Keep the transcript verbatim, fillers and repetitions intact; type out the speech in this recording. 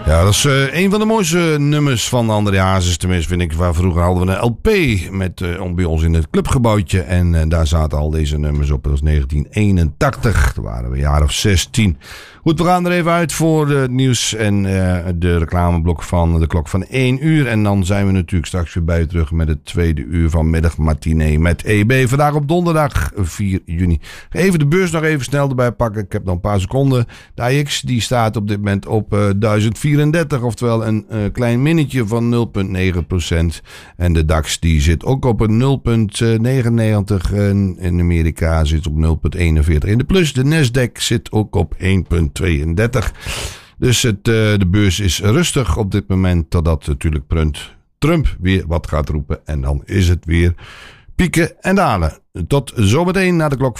Ja, dat is uh, een van de mooiste nummers van André Hazes. Tenminste, vind ik. Waar vroeger hadden we een L P met, uh, bij ons in het clubgebouwtje. En uh, daar zaten al deze nummers op. Dat was negentien eenentachtig. Toen waren we een jaar of zestien. Goed, we gaan er even uit voor het nieuws en uh, de reclameblok van de klok van één uur. En dan zijn we natuurlijk straks weer bij je terug met het tweede uur van middagmatinee met E B. Vandaag op donderdag vier juni. Even de beurs nog even snel erbij pakken. Ik heb nog een paar seconden. De A X die staat op dit moment op uh, duizend vierendertig. Oftewel een uh, klein minnetje van nul komma negen procent. En de DAX die zit ook op een nul komma negenennegentig. En in Amerika zit op nul komma eenenveertig. In de plus, de Nasdaq zit ook op één komma tweeëndertig. Dus het, uh, de beurs is rustig op dit moment. Totdat natuurlijk Trump weer wat gaat roepen. En dan is het weer pieken en dalen. Tot zometeen na de klok